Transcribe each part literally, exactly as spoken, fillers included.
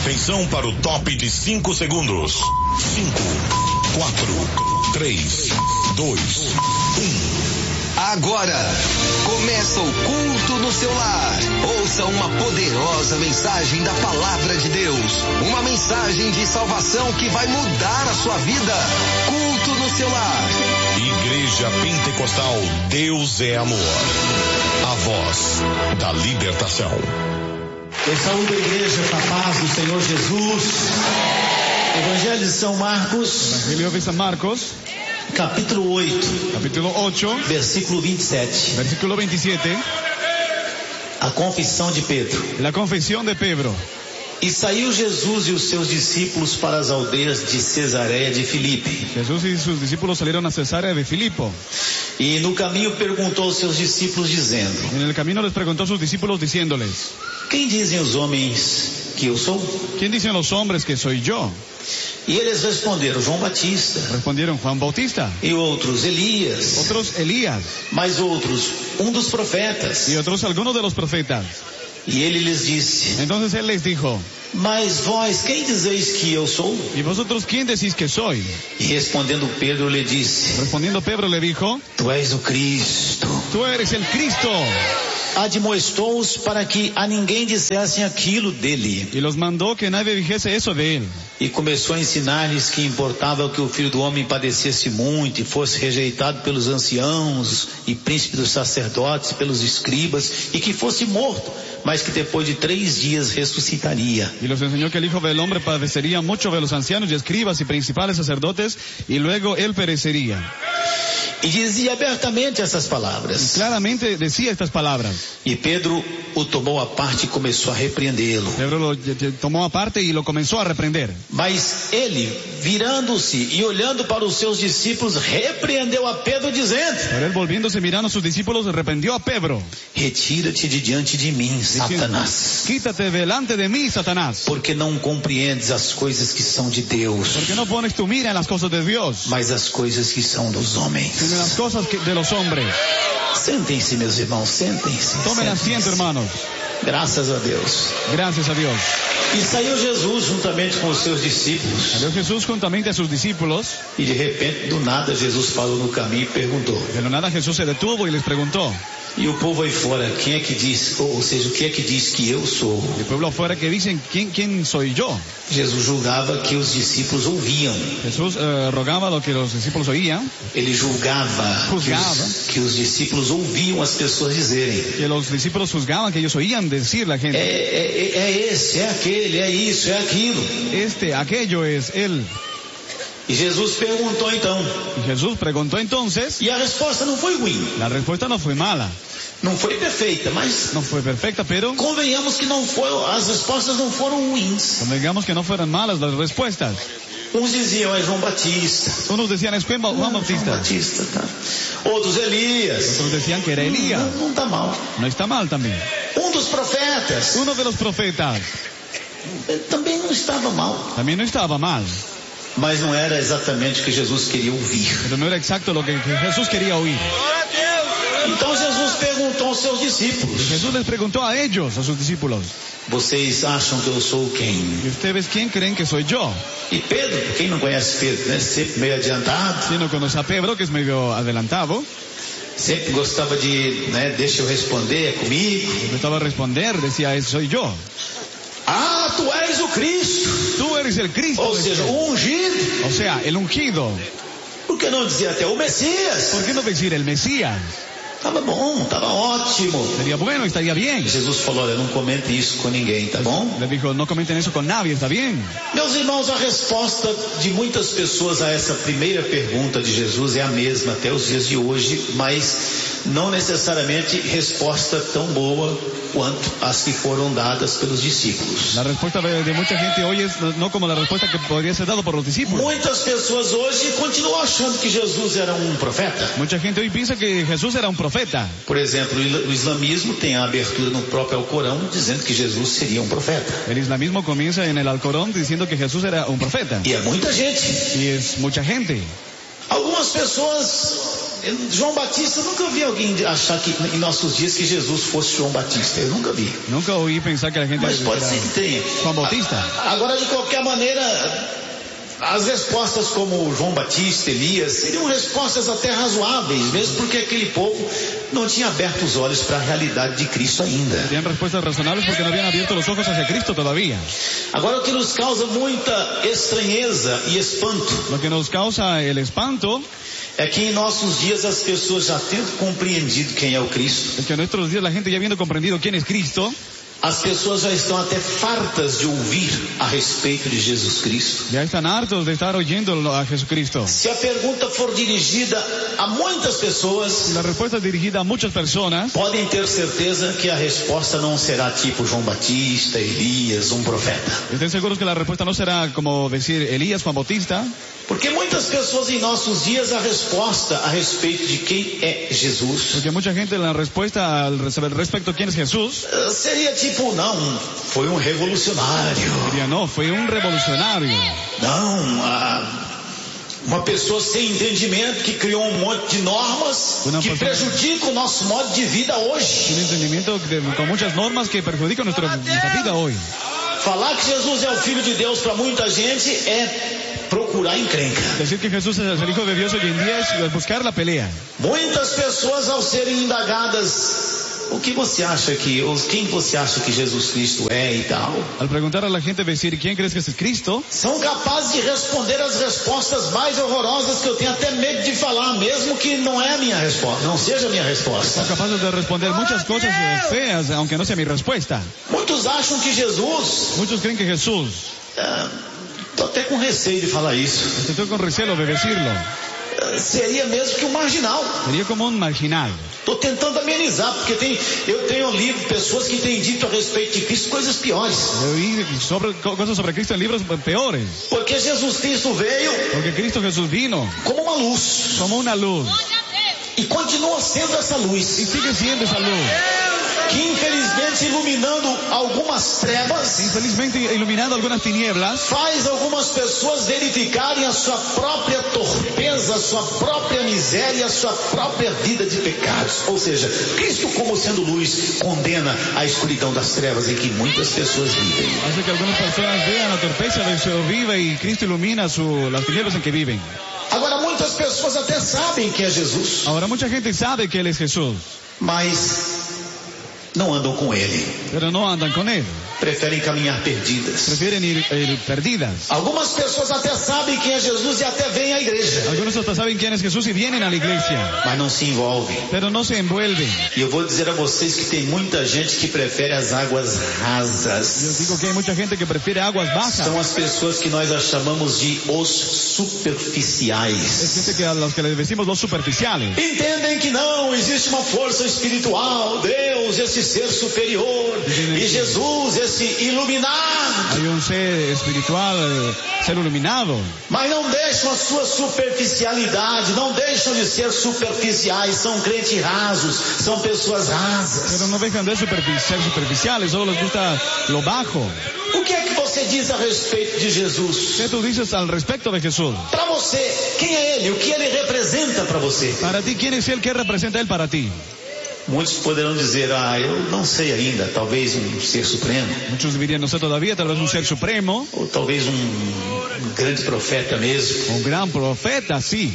Atenção para o top de cinco segundos. cinco, quatro, três, dois, um. Agora, começa o culto no seu lar. Ouça uma poderosa mensagem da Palavra de Deus. Uma mensagem de salvação que vai mudar a sua vida. Culto no seu lar. Igreja Pentecostal Deus é Amor. A voz da libertação. Eu saúdo a igreja com a paz do Senhor Jesus. Evangelho de São Marcos. Evangelio de San Marcos. Capítulo oito. Capítulo ocho. Versículo vinte e sete. Versículo veintisiete. A confissão de Pedro. La confesión de Pedro. E saiu Jesus e os seus discípulos para as aldeias de Cesareia de Filipe. Jesús y sus discípulos salieron a Cesarea de Filipo. E no caminho perguntou aos seus discípulos dizendo: En el camino les preguntó a sus discípulos diciéndoles: Quem dizem os homens que eu sou? ¿Quién dicen los hombres que soy yo? E eles responderam: João Batista. Respondieron: Juan Bautista. E outros: Elias. Otros: Elías. Mas outros: um dos profetas. Y otros: algunos de los profetas. E ele lhes disse: Entonces él les dijo: Mas vós, quem dizeis que eu sou? ¿Y vosotros quién decís que soy? E respondendo Pedro lhe disse: Respondiendo Pedro le dijo: Tu és o Cristo. Tú eres el Cristo. Admoestou-os para que a ninguém dissessem aquilo dele. Y los mandó que nadie dijese eso de él. E começou a ensinar-lhes que importava que o Filho do Homem padecesse muito e fosse rejeitado pelos anciãos e príncipes dos sacerdotes, pelos escribas, e que fosse morto, mas que depois de três dias ressuscitaria. Y los enseñó que el Hijo del Hombre padecería mucho de los ancianos y escribas y principales sacerdotes, y luego él perecería. E dizia abertamente essas palavras. Y claramente decía estas palabras. E Pedro o tomou à parte e começou a repreendê-lo. Pedro lo tomó aparte y lo comenzó a reprender. Mas ele, virando-se e olhando para os seus discípulos, repreendeu a Pedro dizendo: Pero él, volviéndose mirando a sus discípulos, reprendió a Pedro. Retira-te de diante de mim, Satanás. Quítate delante de mí, Satanás. Porque não compreendes as coisas que são de Deus. Porque no pones tu mira en las cosas de Dios, mas as coisas que são dos homens. sino en las cosas que, de los hombres. Sentem-se, meus irmãos, sentem-se. Tomen asiento, hermanos. Graças a Deus. Gracias a Dios. E saiu Jesus juntamente com os seus discípulos. Salió Jesús juntamente a sus discípulos. E de repente, do nada, Jesus parou no caminho e perguntou. De la nada Jesús se detuvo y les preguntó. E o povo aí fora, quem é que diz, ou seja, o que é que diz que eu sou? El pueblo afuera que dicen, ¿quién, quién soy yo? Jesus julgava que os discípulos ouviam. Jesús eh, rogaba lo que los discípulos oían. Ele julgava que Juzgava. os, que os discípulos ouviam as pessoas dizerem. Que los discípulos juzgaban, que ellos oían decir la É, gente. é, é esse, é aquele, é isso, é aquilo. Este, aquello es él. E Jesus perguntou então. Y Jesús preguntó entonces. E a resposta não foi ruim. La respuesta no fue mala. Não foi perfeita, mas No fue perfecta, pero convenhamos que não foi, as respostas não foram ruins. convengamos que no fueran malas las respuestas. Uns diziam, é João Batista. Unos decían, es Juan João Bautista. Batista, tá. Outros, Elias. Otros decían que era Elías. Não, não tá mal. No está mal también. Um dos profetas. Uno de los profetas Também não estava mal. también no estaba mal. Mas não era exatamente o que Jesus queria ouvir. Pero no era exacto lo que Jesús quería oír. Então Jesus perguntou aos seus discípulos. Jesús les preguntó a ellos, a sus discípulos. Vocês acham que eu sou quem? ¿Y ustedes quién creen que soy yo? E Pedro, quem não conhece Pedro, né? Sempre meio adiantado. Si no conoce a Pedro, que es medio adelantado, Sempre gostava de, né? Deixa eu responder, é comigo. empezaba a responder, decía, "Es- soy yo. Ah, tu és o Cristo. Tú eres el Cristo. Ou decía. seja, o ungido. O sea, el ungido. Por que não dizer até o Messias? ¿Por qué no decir el Mesías? Tava bom, tava ótimo. Sería bueno, estaría bien. Jesus falou, olha, não comente isso com ninguém, tá bom? Le dijo, no comenten eso con nadie, ¿está bien? Meus irmãos, a resposta de muitas pessoas a essa primeira pergunta de Jesus é a mesma até os dias de hoje, mas não necessariamente resposta tão boa quanto as que foram dadas pelos discípulos. La respuesta de, de mucha gente hoy es no como la respuesta que podría ser dado por los discípulos. Muitas pessoas hoje continuam achando que Jesus era um profeta. Mucha gente hoy piensa que Jesús era un profeta. Por exemplo, o islamismo tem a abertura no próprio Alcorão dizendo que Jesus seria um profeta. El islamismo comienza en el Alcorán diciendo que Jesús era un profeta. E é muita gente. Y es mucha gente. Algumas pessoas João Batista, eu nunca vi alguém achar que em nossos dias que Jesus fosse João Batista. Eu nunca vi. Nunca oí pensar que a gente Mas pode ser que tenha. Juan Bautista. Agora, de qualquer maneira, as respostas como João Batista, Elias, seriam respostas até razoáveis, mesmo porque aquele povo não tinha aberto os olhos para a realidade de Cristo ainda. Tenían respuestas razonables porque no habían abierto los ojos hacia Cristo todavía. Agora, o que nos causa muita estranheza e espanto Lo que nos causa el espanto é que em nossos dias as pessoas já tendo compreendido quem é o Cristo, es que en nuestros días la gente ya habiendo comprendido quién es Cristo, as pessoas já estão até fartas de ouvir a respeito de Jesus Cristo. ya están hartos de estar oyendo a Jesucristo. Se a pergunta for dirigida a muitas pessoas, La respuesta es dirigida a muchas personas. podem ter certeza que a resposta não será tipo João Batista, Elias, um profeta. Estén seguros que la respuesta no será como decir Elías, Juan Bautista, Porque muitas pessoas em nossos dias a resposta a respeito de quem é Jesus porque mucha gente la respuesta al respecto a quién es Jesús eh, seria tipo, não, foi um revolucionário. diría, no, fue un revolucionario. Não, a... uma pessoa sem entendimento que criou um monte de normas Una que persona- prejudica o nosso modo de vida Un hoje. entendimiento de- con muchas normas que perjudican nuestro- nuestra vida hoy. Falar que Jesus é o Filho de Deus para muita gente é procurar encrenca. Decir que Jesús es el Hijo de Dios hoy en día es buscar la pelea. Muitas pessoas, ao serem indagadas, o que você acha que, ou quem você acha que Jesus Cristo é e tal, Al preguntar a la gente, decir, ¿quién crees que es Cristo? são capazes de responder as respostas mais horrorosas que eu tenho até medo de falar, mesmo que não é a minha resposta, não seja a minha resposta. Son capaces de responder muchas cosas eh, feas, aunque no sea mi respuesta. Muitos acham que Jesus, Muchos creen que Jesús, estou até com receio de falar isso, estoy con recelo de decirlo, eh, seria mesmo que um marginal. sería como un marginal. Estou tentando amenizar, porque tem, eu tenho lido pessoas que têm dito a respeito de Cristo coisas piores. Yo oí sobre, co- cosas sobre Cristo en libros peores, Porque Jesus Cristo veio porque Cristo Jesús vino como uma luz como una luz e continua sendo essa y luz sigue siendo esa luz, que infelizmente iluminando algumas trevas infelizmente iluminando algunas tinieblas, faz algumas pessoas verificarem a sua própria torpeza, a sua própria miséria, a sua própria vida de pecados. Ou seja, Cristo como sendo luz condena a escuridão das trevas em que muitas pessoas vivem. hace que algunas personas vean la torpeza de su vida y Cristo ilumina su, las tinieblas en que viven. Agora muitas pessoas até sabem que é Jesus, Ahora mucha gente sabe que Él es Jesús, mas não andam com Ele, pero no andan con Él, preferem caminhar perdidas. prefieren ir, ir perdidas. Algumas pessoas até sabem quem é Jesus e até vêm à igreja, Algunos hasta saben quién es Jesús y vienen a la iglesia, mas não se envolvem. pero no se envuelven. E eu vou dizer a vocês que tem muita gente que prefere as águas Yo rasas. digo que hay mucha gente que prefiere aguas bajas. São as pessoas que nós as chamamos de os Es superficiais. gente que a los que les decimos los superficiales. Entendem que não existe uma força espiritual, Deus, esse ser superior, e Jesus, esse iluminado, Hay un ser espiritual, eh, ser iluminado, mas não deixam a sua superficialidade, não deixam de ser superficiais, são crentes rasos, são pessoas rasas. pero no dejan de superfi- ser superficiales, solo les gusta lo bajo. O que é que você diz a respeito de Jesus? ¿Qué tú dices al respecto de Jesús? Para você, quem é Ele? O que Ele representa para você? Para ti, ¿quién es Él? ¿Qué representa Él para ti? Muitos poderão dizer, ah, eu não sei ainda, talvez um ser supremo, Muchos dirían, no sé todavía, tal vez un ser supremo, ou talvez um, um grande profeta mesmo. un gran profeta, sí.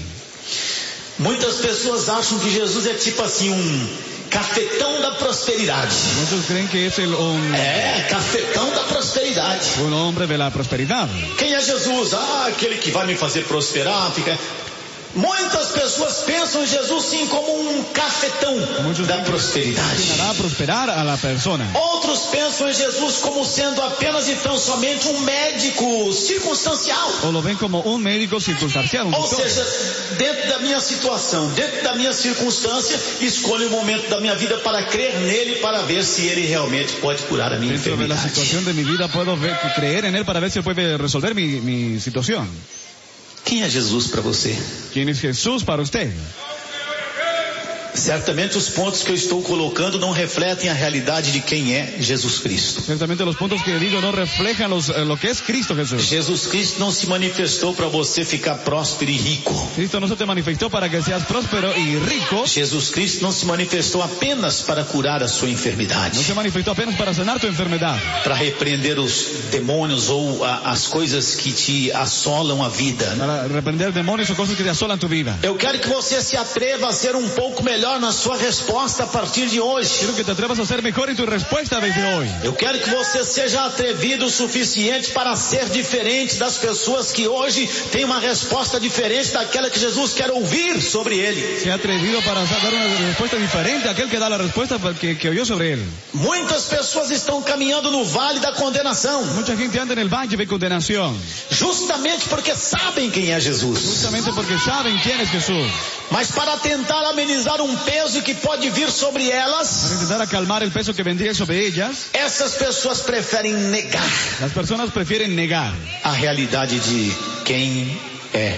Muitas pessoas acham que Jesus é tipo assim, um cafetão da prosperidade. Muchos creen que es el, un, É, cafetão da prosperidade. un hombre de la prosperidad. Quem é Jesus? Ah, aquele que vai me fazer prosperar, fica... Muitas pessoas pensam em Jesus sim como um cafetão Muchos da creen que prosperidade. hará prosperar a la persona. Outros pensam em Jesus como sendo apenas e tão somente um médico circunstancial. O lo ven como un médico circunstancial, un Ou doctor. seja, dentro da minha situação, dentro da minha circunstância, escolho o momento da minha vida para crer nele, para ver se ele realmente pode curar a minha Dentro de la enfermidade. situación de mi vida puedo ver- creer en Él para ver si Él puede resolver mi, mi situación. Quem é Jesus para você? ¿Quién es Jesús para usted? Certamente os pontos que eu estou colocando não refletem a realidade de quem é Jesus Cristo. Ciertamente los puntos que digo no reflejan los, eh, lo que es Cristo Jesús. Jesus Cristo não se manifestou para você ficar próspero e rico. Cristo no se te manifestó para que seas próspero y rico. Jesus Cristo não se manifestou apenas para curar a sua enfermidade. No se manifestó apenas para sanar tu enfermedad. Para repreender os demônios ou a, as coisas que te assolam a vida. Para reprender demonios o cosas que te asolan tu vida. Eu quero que você se atreva a ser um pouco melhor na sua resposta a partir de hoje. Quiero que te atrevas a ser mejor en tu respuesta desde hoy. Eu quero que você seja atrevido o suficiente para ser diferente das pessoas que hoje têm uma resposta diferente daquela que Jesus quer ouvir sobre ele. Se ha atrevido para dar una respuesta diferente a aquel que da la respuesta que, que oyó sobre él. Muitas pessoas estão caminhando no vale da condenação. Mucha gente anda en el valle de condenación. Justamente porque sabem quem é Jesus. Justamente porque saben quién es Jesús. Mas para tentar amenizar um peso que pode vir sobre elas, para intentar acalmar el peso que vendría sobre ellas, essas pessoas preferem negar. Las personas prefieren negar a realidade de quem é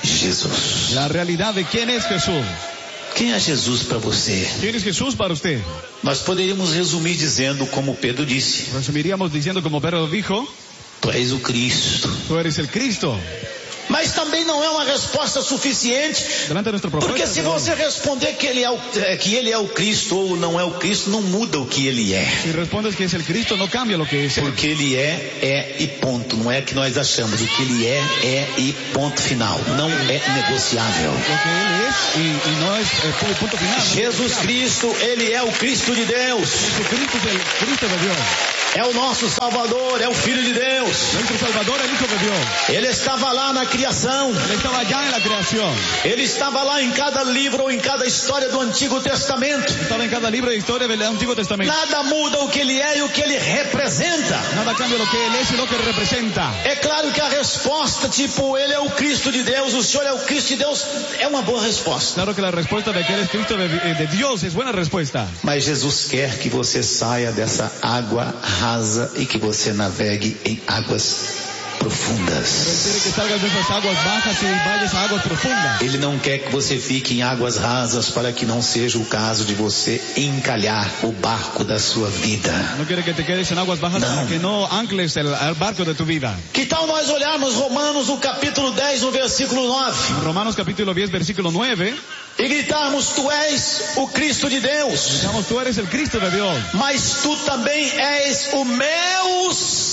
Jesus. La realidad de quién es Jesús. Quem é Jesus para você? ¿Quién es Jesús para usted? Nós poderíamos resumir dizendo como Pedro disse. Resumiríamos diciendo como Pedro dijo. Tu és o Cristo. Tu eres el Cristo. Mas também não é uma resposta suficiente, porque se você responder que ele, é o, que ele é o Cristo ou não é o Cristo, não muda o que ele é. Se respondes que é o Cristo, não cambia o que é. Porque ele é, é e ponto. Não é que nós achamos. O que ele é, é e ponto final. Não é negociável. O que ele é e, e não é, é ponto final. Jesus Cristo, ele é o Cristo de Deus. Cristo é o Cristo de Deus. É o nosso Salvador, é o Filho de Deus. Nosso Salvador é o Hijo de Deus. Ele estava lá na criação. Ele estava já na criação. Ele estava lá em cada livro ou em cada história do Antigo Testamento. Estava em cada livro de história do Antigo Testamento. Nada muda o que ele é e o que ele representa. Nada cambia o que ele é e o que ele representa. É claro que a resposta, tipo, ele é o Cristo de Deus, o Senhor é o Cristo de Deus, é uma boa resposta. Claro que a resposta de que ele é Cristo de, de Deus é boa resposta. Mas Jesus quer que você saia dessa água rasa e que você navegue em águas profundas. Que salgas dessas águas bajas e vayas a águas profundas. Ele não quer que você fique em águas rasas para que não seja o caso de você encalhar o barco da sua vida. Não quer que te quedes em águas bajas para que não ancles o barco de tu vida. Que tal nós olharmos Romanos, o capítulo dez, no versículo nove? Romanos capítulo dez, versículo nueve. E gritarmos, tu és o Cristo de Deus. Gritamos, tu eres el Cristo de Deus. Mas tu também és o meu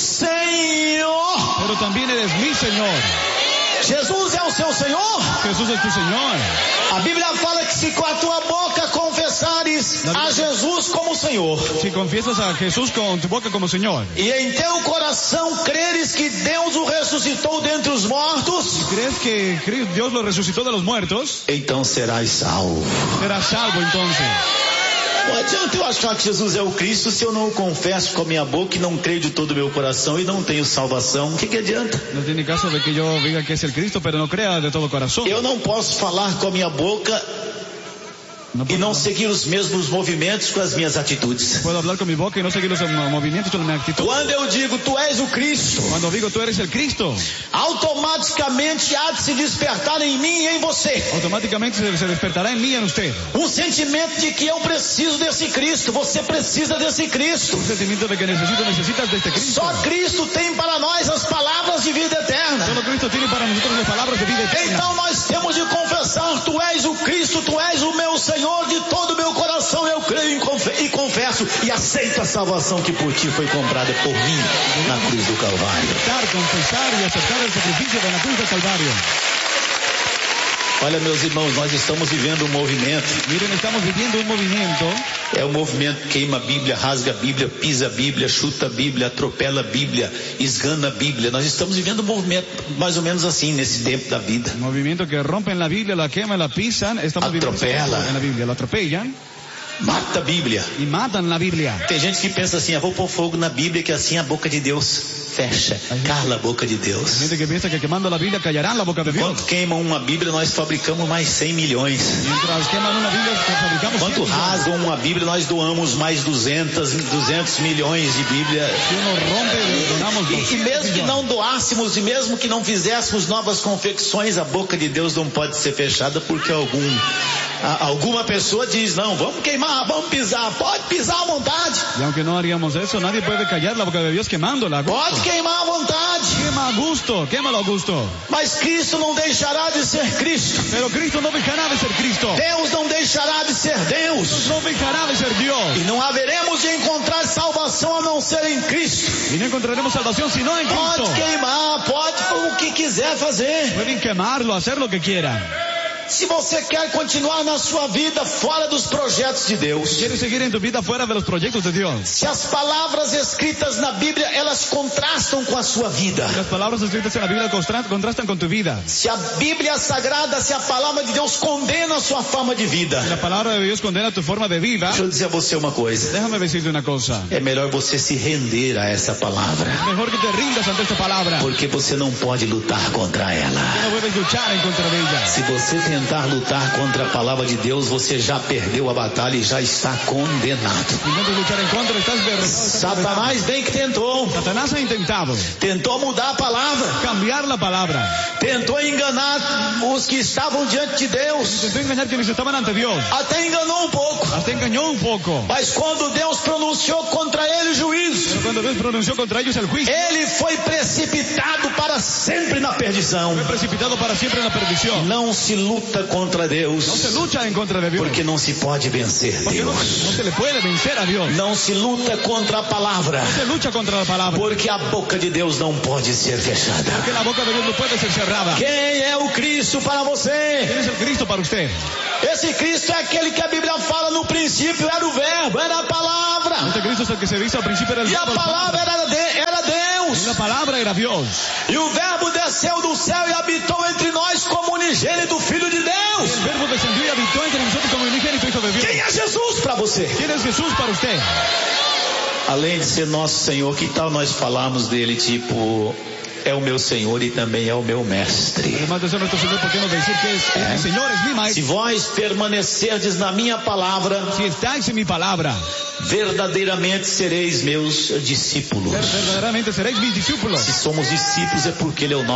Senhor. Pero também eres mi Senhor. Jesus é o seu Senhor? Jesus é tu Senhor. A Bíblia fala que se com a tua boca confessares a Jesus como Senhor, se confiesas a Jesus com tu boca como Senhor, e em teu coração creres que Deus o ressuscitou dentre os mortos, e crees que Deus o ressuscitou de los muertos, então serás salvo. Serás salvo então. Não adianta eu achar que Jesus é o Cristo se eu não o confesso com a minha boca e não creio de todo o meu coração e não tenho salvação. O que que adianta? Não tem caso de que eu diga que é o Cristo, mas não creia de todo o coração. Eu não posso falar com a minha boca não e não seguir os mesmos movimentos com as minhas atitudes. Posso falar com minha boca e não seguir os movimentos com a minha atitude. Quando eu digo tu és o Cristo, quando eu digo tu eres o Cristo, automaticamente há de se despertar em mim e em você. Automaticamente se despertará em mim e em você. Um sentimento de que eu preciso desse Cristo. Você precisa desse Cristo. Um sentimento de que necessito, necessitas deste Cristo. Só Cristo tem para nós as palavras de vida eterna. Só Cristo tem para nós as palavras de vida eterna. Então nós temos de confessar: tu és o Cristo, tu és o meu Senhor. De todo o meu coração eu creio e confesso e aceito a salvação que por ti foi comprada por mim na cruz do Calvário. Confessar e aceitar o sacrifício na cruz do Calvário. Olha, meus irmãos, nós estamos vivendo um movimento. Miren, estamos vivendo um movimento. É um movimento que queima a Bíblia, rasga a Bíblia, pisa a Bíblia, chuta a Bíblia, atropela a Bíblia, esgana a Bíblia. Nós estamos vivendo um movimento mais ou menos assim nesse tempo da vida. Um movimento que rompem a Bíblia, la queimam, la pisan, estamos atropela vivendo na Bíblia, la atropellam. Mata a Bíblia. E matam na Bíblia. Tem gente que pensa assim, eu vou pôr fogo na Bíblia que assim a boca de Deus fecha, cala a boca de Deus. Tem gente que pensa que queimando a Bíblia callará a boca de Deus. Quando queimam uma Bíblia, nós fabricamos mais cem milhões. Mientras queimam uma Bíblia, fabricamos Quando rasgam uma Bíblia, nós doamos mais duzentos milhões de Bíblia. Se uno rompe, donamos e, e mesmo que não doássemos e mesmo que não fizéssemos novas confecções, a boca de Deus não pode ser fechada porque algum A, alguma pessoa diz, não, vamos queimar, vamos pisar, pode pisar à vontade. Y aunque no haríamos eso, nadie puede callar la boca de Dios quemándola. a gusto. Pode queimar à vontade. Quema a gusto, quémalo a gusto. Mas Cristo não deixará de ser Cristo. Pero Cristo no dejará de ser Cristo. Deus não deixará de ser Deus. Dios no dejará de ser Dios. E não haveremos de encontrar salvação a não ser em Cristo. Y no encontraremos salvación sino en Cristo. Pode queimar, pode o que quiser fazer. Pueden quemarlo, hacer lo que quieran. Se você quer continuar na sua vida fora dos projetos de Deus, ¿Quieres seguir en tu vida fuera de los proyectos de Dios? se as palavras escritas na Bíblia, elas contrastam com a sua vida. Las palabras escritas en la Biblia constra- contrastan con tu vida. Se a Bíblia Sagrada, se a palavra de Deus condena a sua forma de vida. La palabra de Dios condena tu forma de vida. Deixa eu dizer a você uma coisa. Déjame decirte una cosa. É melhor você se render a essa palavra, Mejor que te rindas ante esta palabra. porque você não pode lutar contra ela. No puedes luchar en contra de ella. Se você tentar lutar contra a palavra de Deus, você já perdeu a batalha e já está condenado. Si intentas luchar en contra, estás derrotado. estás condenado. Satanás bem que tentou. Satanás ha intentado Tentou mudar a palavra. cambiar la palabra. Tentou enganar os que estavam diante de Deus. Intentó engañar quienes estaban ante Dios. Até enganou um pouco. Hasta engañó un poco. Mas quando Deus pronunciou contra ele o juízo, Pero cuando Dios pronunció contra ellos el juicio, ele foi precipitado para sempre na perdição. fue precipitado para siempre en la perdición. Não se luta contra Deus, No se lucha en contra de Dios. porque não se pode vencer Porque no, Deus. no se le puede vencer a Dios. Não se luta contra a palavra, No se lucha contra la palabra. porque a boca de Deus não pode ser fechada. Porque la boca de Dios no puede ser cerrada. Quem é o Cristo para você? ¿Quién es el Cristo para usted? Esse Cristo é aquele que a Bíblia fala no princípio era o verbo, era a palavra. Este Cristo es el que se dice al principio era el E a verbo. palavra era, de, era Y Deus. la palabra era Dios. E o verbo desceu do céu e habitou entre nós como unigênito Filho de Deus. El verbo descendió y habitó entre nosotros como unigénito Hijo de Dios. Quem é Jesus para você? ¿Quién es Jesús para usted? Além de ser nosso Senhor, que tal nós falarmos dele tipo, é o meu Senhor e também é o meu mestre? Además de ser nuestro Señor, ¿por qué no decir que es, es mi Señor, es mi Se Maestro? vós permanecerdes na minha palavra, Si estáis en mi palabra, verdadeiramente sereis meus discípulos. verdaderamente seréis mis discípulos. Se somos discípulos é porque ele é o nosso